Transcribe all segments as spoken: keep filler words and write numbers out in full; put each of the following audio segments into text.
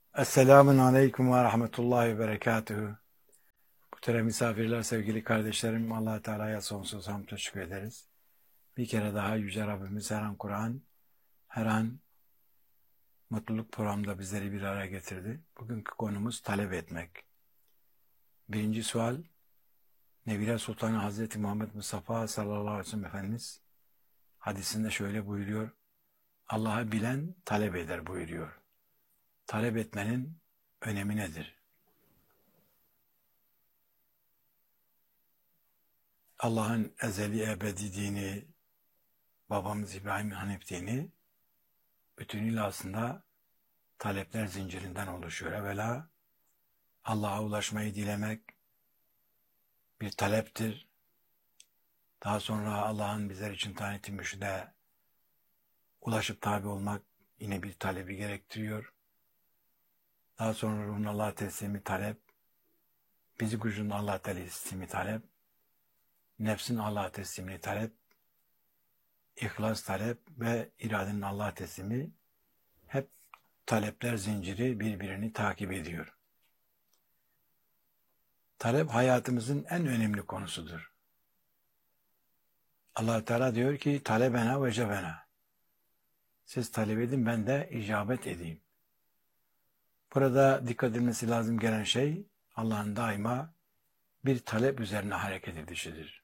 Esselamun Aleyküm ve Rahmetullahi ve Berekatühü. Muhterem misafirler, sevgili kardeşlerim, Allah Teala'ya sonsuz hamd teşekkür ederiz. Bir kere daha Yüce Rabbimiz her an Kur'an, her an mutluluk programında bizleri bir araya getirdi. Bugünkü konumuz talep etmek. Birinci sual, Nebile Sultanı Hazreti Muhammed Mustafa sallallahu aleyhi ve sellem Efendimiz hadisinde şöyle buyuruyor. Allah'ı bilen talep eder buyuruyor. Talep etmenin önemi nedir? Allah'ın ezeli ebedi dini, babamız İbrahim Hanif dini bütünüyle aslında talepler zincirinden oluşuyor. Evvela Allah'a ulaşmayı dilemek bir taleptir. Daha sonra Allah'ın bizler için tayin ettiği mürşide ulaşıp tabi olmak yine bir talebi gerektiriyor. Daha sonra ruhun Allah'a teslimi talep, bizi gücünün Allah'a teslimi talep, nefsin Allah'a teslimini talep, ihlas talep ve iradenin Allah'a teslimi hep talepler zinciri birbirini takip ediyor. Talep hayatımızın en önemli konusudur. Allah Teala diyor ki talebena ve cebena. Siz talep edin, ben de icabet edeyim. Burada dikkat edilmesi lazım gelen şey Allah'ın daima bir talep üzerine hareket edişidir.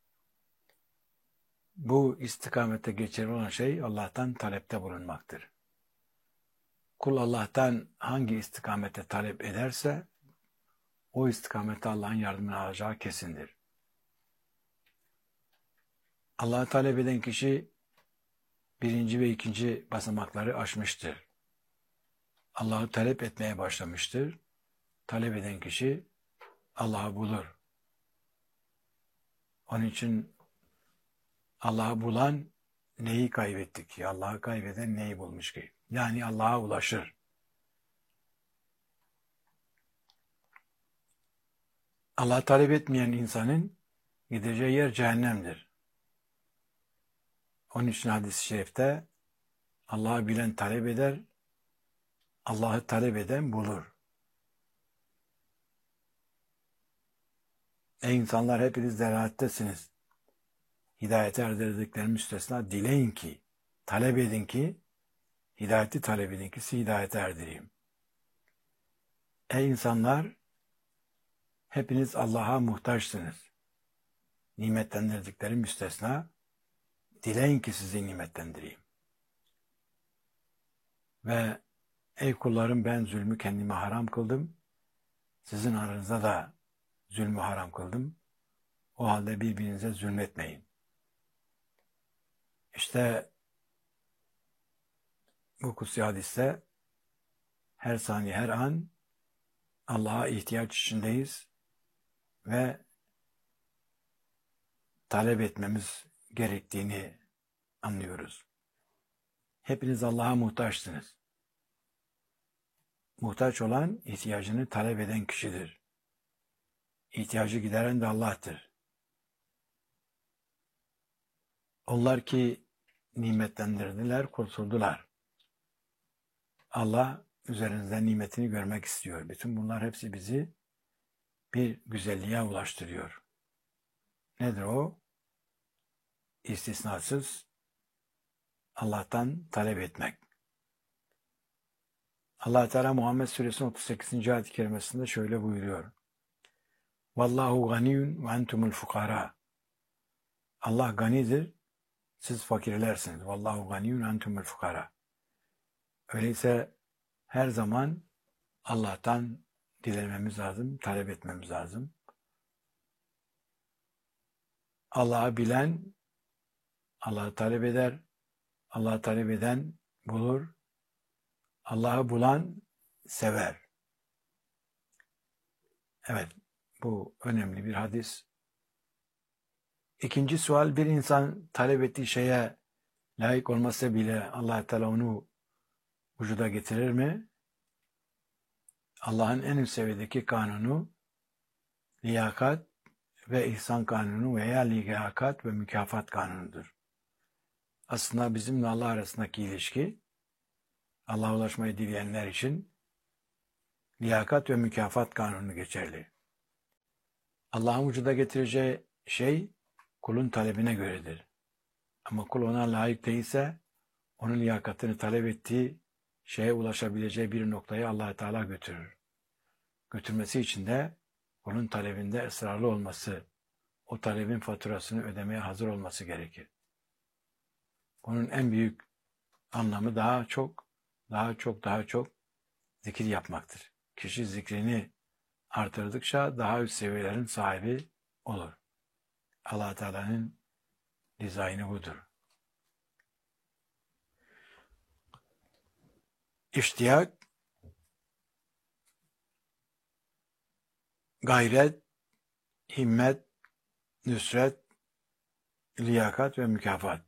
Bu istikamette geçerli olan şey Allah'tan talepte bulunmaktır. Kul Allah'tan hangi istikamette talep ederse o istikamette Allah'ın yardımını alacağı kesindir. Allah'ı talep eden kişi birinci ve ikinci basamakları aşmıştır. Allah'ı talep etmeye başlamıştır. Talep eden kişi Allah'ı bulur. Onun için Allah'ı bulan neyi kaybettik ki? Allah'ı kaybeden neyi bulmuş ki? Yani Allah'a ulaşır. Allah'ı talep etmeyen insanın gideceği yer cehennemdir. Onun için hadis-i şerifte Allah'ı bilen talep eder, Allah'ı talep eden bulur. Ey insanlar, hepiniz delalettesiniz. Hidayete erdirdikleri müstesna dileyin ki, talep edin ki, hidayeti talep edin ki sizi hidayete erdireyim. Ey insanlar, hepiniz Allah'a muhtaçsınız. Nimetlendirdikleri müstesna, dileyin ki sizi nimetlendireyim. Ve ey kullarım, ben zulmü kendime haram kıldım. Sizin aranızda da zulmü haram kıldım. O halde birbirinize zulmetmeyin. İşte bu kutsi hadiste her saniye, her an Allah'a ihtiyaç içindeyiz ve talep etmemiz gerektiğini anlıyoruz. Hepiniz Allah'a muhtaçsınız. Muhtaç olan ihtiyacını talep eden kişidir. İhtiyacı gideren de Allah'tır. Onlar ki nimetlendirdiler, kurtuldular. Allah üzerinizden nimetini görmek istiyor. Bütün bunlar hepsi bizi bir güzelliğe ulaştırıyor. Nedir o? İstisnasız Allah'tan talep etmek. Allah Teala Muhammed Suresinin otuz sekizinci ayet-i kerimesinde şöyle buyuruyor. Vallahu ganiyun ve entumul fukara. Allah ganidir, siz fakirlersiniz. Vallahu ganiyun ve entumul fukara. Öyleyse her zaman Allah'tan dilememiz lazım, talep etmemiz lazım. Allah'ı bilen Allah'ı talep eder, Allah'ı talep eden bulur, Allah'ı bulan sever. Evet, bu önemli bir hadis. İkinci sual, bir insan talep ettiği şeye layık olmasa bile Allah Teala onu vücuda getirir mi? Allah'ın en üst seviyedeki kanunu liyakat ve ihsan kanunu veya liyakat ve mükafat kanunudur. Aslında bizimle Allah arasındaki ilişki, Allah'a ulaşmayı dileyenler için liyakat ve mükafat kanunu geçerli. Allah'ın vücuda getireceği şey kulun talebine göredir. Ama kul ona layık değilse onun liyakatını talep ettiği şeye ulaşabileceği bir noktayı Allah Teala götürür. Götürmesi için de kulun talebinde ısrarlı olması, o talebin faturasını ödemeye hazır olması gerekir. Onun en büyük anlamı daha çok, daha çok, daha çok zikir yapmaktır. Kişi zikrini artırdıkça daha üst seviyelerin sahibi olur. Allah Teala'nın dizaynı budur. İştiyak, gayret, himmet, nüsret, liyakat ve mükafat.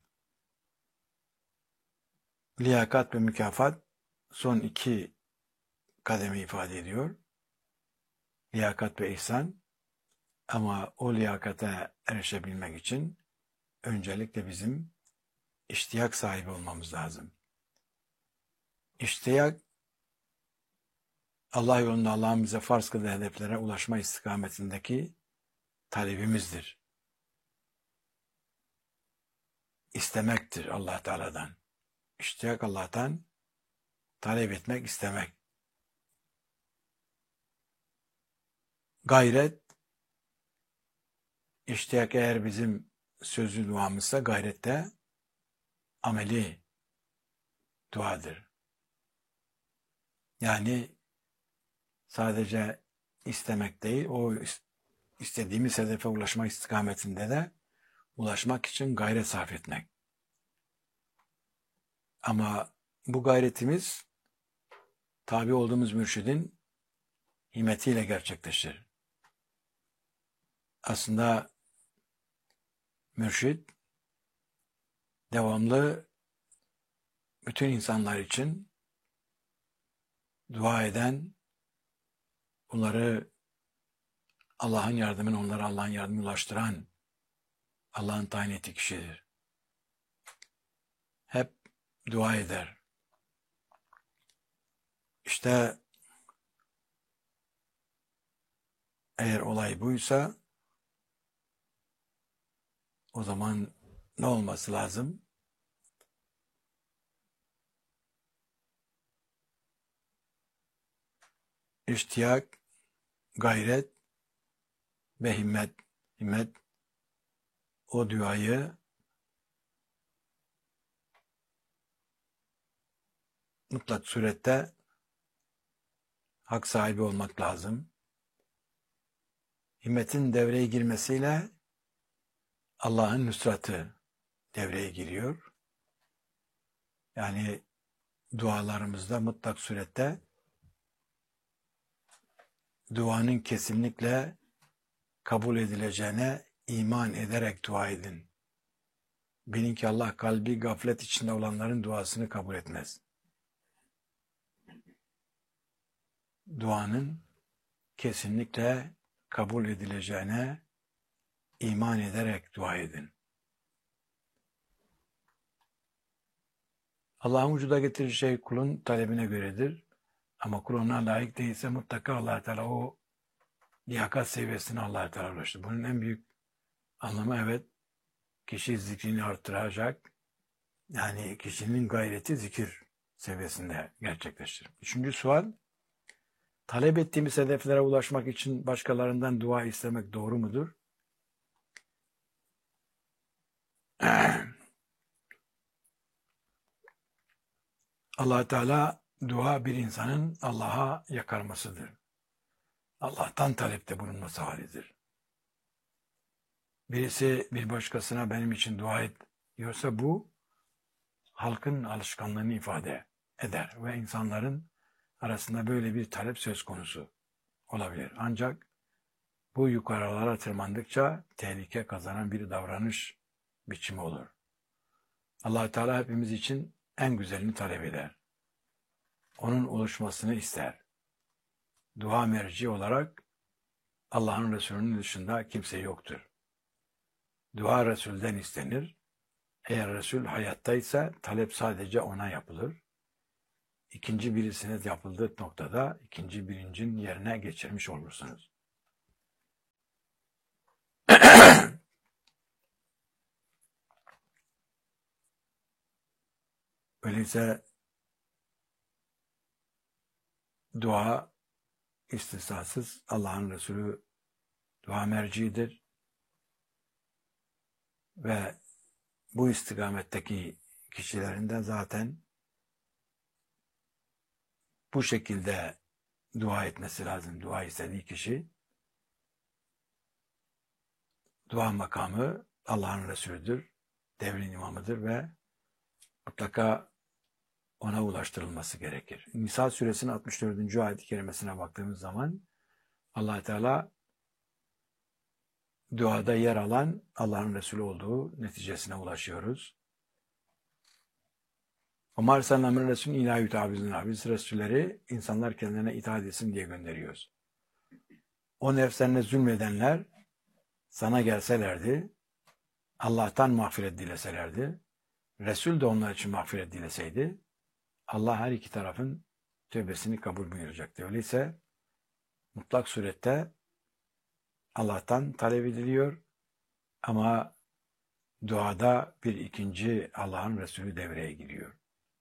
Liyakat ve mükafat son iki kademi ifade ediyor. Liyakat ve ihsan. Ama o liyakata erişebilmek için öncelikle bizim iştiyak sahibi olmamız lazım. İştiyak, Allah yolunda Allah'ın bize farz kıldığı hedeflere ulaşma istikametindeki talebimizdir. İstemektir Allah Teala'dan. İştiyak Allah'tan talep etmek, istemek. Gayret, iştiyak eğer bizim sözlü duamızsa gayrette ameli duadır. Yani sadece istemek değil, o istediğimiz hedefe ulaşma istikametinde de ulaşmak için gayret sarf etmek. Ama bu gayretimiz tabi olduğumuz mürşidin himmetiyle gerçekleşir. Aslında mürşid devamlı bütün insanlar için dua eden, bunları Allah'ın yardımını onlara Allah'ın yardımını ulaştıran Allah'ın tayin ettiği kişidir. Hep dua eder. İşte eğer olay buysa o zaman ne olması lazım? İştiyak, gayret ve himmet. Himmet o duayı mutlak surette hak sahibi olmak lazım. Himmetin devreye girmesiyle Allah'ın nusratı devreye giriyor. Yani dualarımızda mutlak surette duanın kesinlikle kabul edileceğine iman ederek dua edin. Bilin ki Allah kalbi gaflet içinde olanların duasını kabul etmez. Duanın kesinlikle kabul edileceğine iman ederek dua edin. Allah'ın vücuda getirdiği şey kulun talebine göredir. Ama kul ona layık değilse mutlaka Allah Teala o liyakat seviyesine Allah Teala ulaştı. Bunun en büyük anlamı evet, kişi zikrini artıracak. Yani kişinin gayreti zikir seviyesinde gerçekleşir. Üçüncü sual, talep ettiğimiz hedeflere ulaşmak için başkalarından dua istemek doğru mudur? Allah Teala dua bir insanın Allah'a yakarmasıdır. Allah'tan talepte bulunması halidir. Birisi bir başkasına benim için dua et diyorsa bu halkın alışkanlığını ifade eder ve insanların arasında böyle bir talep söz konusu olabilir. Ancak bu yukarılara tırmandıkça tehlike kazanan bir davranış biçimi olur. Allah Teala hepimiz için en güzelini talep eder. Onun oluşmasını ister. Dua merci olarak Allah'ın Resulü'nün dışında kimse yoktur. Dua Resul'den istenir. Eğer Resul hayattaysa talep sadece ona yapılır. ikinci birisine yapıldığı noktada ikinci birincinin yerine geçirmiş olursunuz. Öyleyse dua istisnasız Allah'ın Resulü dua merciidir ve bu istikametteki kişilerin de zaten bu şekilde dua etmesi lazım. Dua istediği kişi dua makamı Allah'ın Resulüdür, devrin imamıdır ve mutlaka ona ulaştırılması gerekir. Nisa suresinin altmış dördüncü ayet-i kerimesine baktığımız zaman Allah Teala duada yer alan Allah'ın Resulü olduğu neticesine ulaşıyoruz. وَمَا اَرْسَلْنَا مِنْ رَسُولٍ اِلَٰهِ يُتَعَبِزُنَا Biz Resulleri insanlar kendilerine itaat etsin diye gönderiyoruz. O nefslerine zulmedenler sana gelselerdi, Allah'tan mağfiret dileselerdi, Resul de onlar için mağfiret dileseydi, Allah her iki tarafın tövbesini kabul buyuracaktı. Öyleyse mutlak surette Allah'tan talep ediliyor ama duada bir ikinci Allah'ın Resulü devreye giriyor.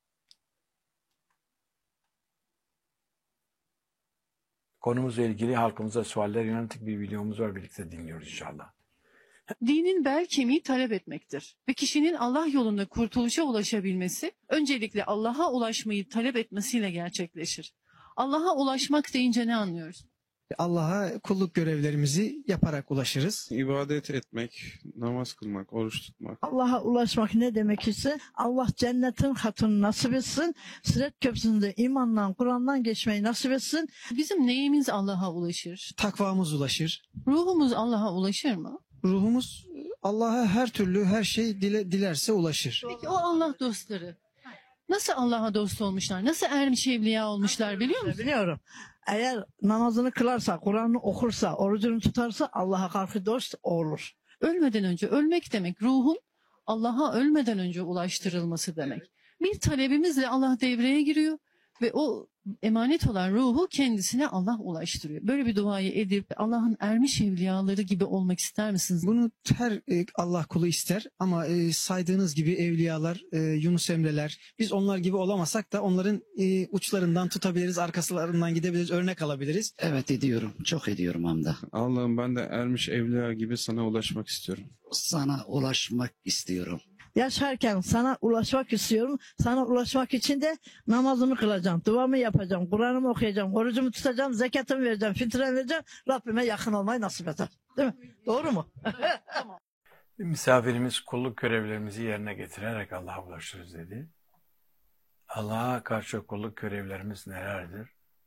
Konumuzla ilgili halkımıza sualler yönelik bir videomuz var. Birlikte dinliyoruz inşallah. Dinin bel kemiği talep etmektir. Ve kişinin Allah yolunda kurtuluşa ulaşabilmesi, öncelikle Allah'a ulaşmayı talep etmesiyle gerçekleşir. Allah'a ulaşmak deyince ne anlıyoruz? Allah'a kulluk görevlerimizi yaparak ulaşırız. İbadet etmek, namaz kılmak, oruç tutmak. Allah'a ulaşmak ne demek ise Allah cennetin hatını nasip etsin. Sırat köprüsünde imandan, Kur'an'dan geçmeyi nasip etsin. Bizim neyimiz Allah'a ulaşır? Takvamız ulaşır. Ruhumuz Allah'a ulaşır mı? Ruhumuz Allah'a her türlü her şey dile, dilerse ulaşır. Peki o Allah dostları nasıl Allah'a dost olmuşlar? Nasıl ermiş evliya olmuşlar biliyor musun? Biliyorum. Eğer namazını kılarsa, Kur'an'ı okursa, orucunu tutarsa Allah'a karşı dost olur. Ölmeden önce ölmek demek ruhun Allah'a ölmeden önce ulaştırılması demek. Bir talebimizle Allah devreye giriyor ve o emanet olan ruhu kendisine Allah ulaştırıyor. Böyle bir duayı edip Allah'ın ermiş evliyaları gibi olmak ister misiniz? Bunu her e, Allah kulu ister ama e, saydığınız gibi evliyalar, e, Yunus Emre'ler, biz onlar gibi olamasak da onların e, uçlarından tutabiliriz, arkasından gidebiliriz, örnek alabiliriz. Evet ediyorum. Çok ediyorum Hamda. Allah'ım ben de ermiş evliya gibi sana ulaşmak istiyorum. Sana ulaşmak istiyorum. Yaşarken sana ulaşmak istiyorum. Sana ulaşmak için de namazımı kılacağım, duamı yapacağım, Kur'an'ımı okuyacağım, orucumu tutacağım, zekatımı vereceğim, fitremi vereceğim. Rabbime yakın olmayı nasip eder. Değil mi? Doğru mu? Misafirimiz kulluk görevlerimizi yerine getirerek Allah'a ulaşırız dedi. Allah'a karşı kulluk görevlerimiz nelerdir?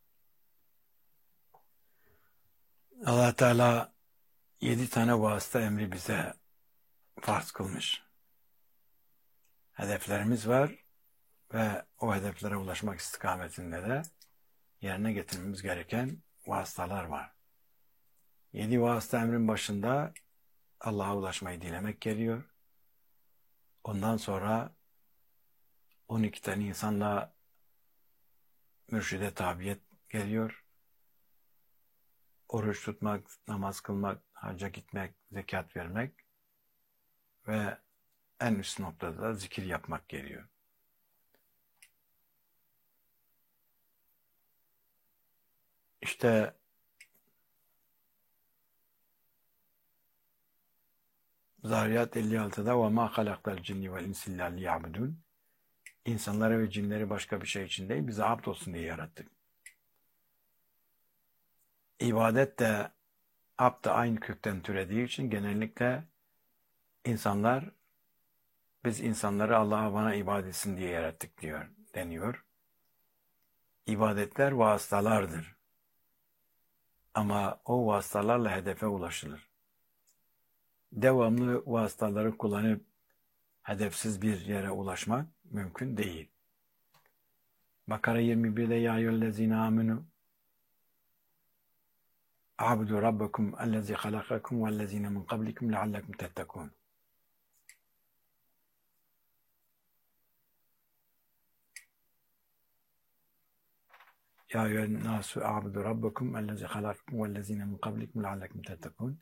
Allah Teala yedi tane vasıta emri bize farz kılmış. Hedeflerimiz var ve o hedeflere ulaşmak istikametinde de yerine getirmemiz gereken vasıtalar var. Yedi vasıta emrin başında Allah'a ulaşmayı dilemek geliyor. Ondan sonra on iki tane insanla mürşide tabiyet geliyor. Oruç tutmak, namaz kılmak, hacca gitmek, zekat vermek ve en üst noktada da zikir yapmak geliyor. İşte Zariyat elli altıda وَمَا خَلَقْتَ الْجِنِّ وَالْاِنْسِ اللّٰهِ لِيَعْبُدُونَ İnsanları ve cinleri başka bir şey için değil, bize abd olsun diye yarattık. İbadet de abd da aynı kökten türediği için genellikle insanlar biz insanları Allah'a bana ibadet etsin diye yarattık diyor, deniyor. İbadetler vasıtalardır. Ama o vasıtalarla hedefe ulaşılır. Devamlı vasıtaları kullanıp hedefsiz bir yere ulaşmak mümkün değil. Bakara yirmi birde ya eyyühellezine amenu abudu rabbakum ellezî halakakum vellezîne min qablikum leallekum tettekûn. Ya eyyühen nasu a'budu rabbakum ellezî halakakum vellezîne min kablikum leallekum tettekûn.